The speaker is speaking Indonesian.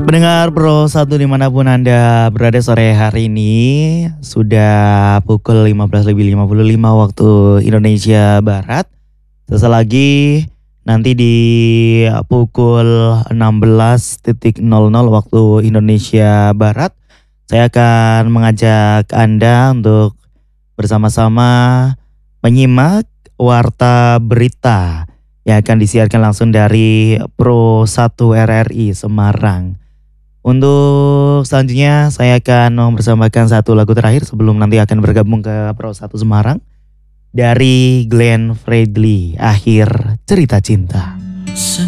Pendengar Pro 1 dimanapun Anda berada sore hari ini sudah pukul 15.55 waktu Indonesia Barat. Sesaat lagi nanti di pukul 16.00 waktu Indonesia Barat saya akan mengajak Anda untuk bersama-sama menyimak Warta Berita yang akan disiarkan langsung dari Pro 1 RRI Semarang. Untuk selanjutnya saya akan mempersembahkan satu lagu terakhir sebelum nanti akan bergabung ke Pro 1 Semarang dari Glenn Fredly, Akhir Cerita Cinta.